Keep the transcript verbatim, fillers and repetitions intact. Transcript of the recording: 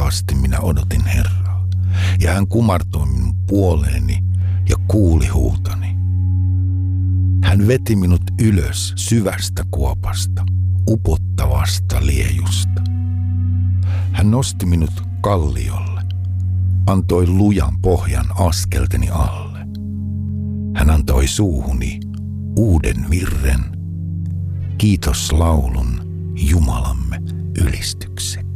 Rauhakkaasti minä odotin Herraa, ja hän kumartoi minun puoleeni ja kuuli huutoni. Hän veti minut ylös syvästä kuopasta, upottavasta liejusta. Hän nosti minut kalliolle, antoi lujan pohjan askelteni alle. Hän antoi suuhuni uuden virren, kiitoslaulun Jumalamme ylistykseksi.